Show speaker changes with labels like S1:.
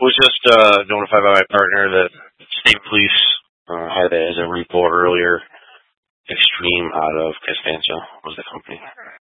S1: Was just notified by my partner that state police had it as a report earlier. Extreme out of Constantia was the company.